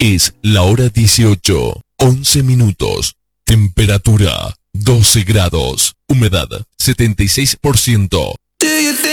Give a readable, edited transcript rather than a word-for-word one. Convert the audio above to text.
Es la hora 18, 11 minutos. Temperatura 12 grados. Humedad 76%.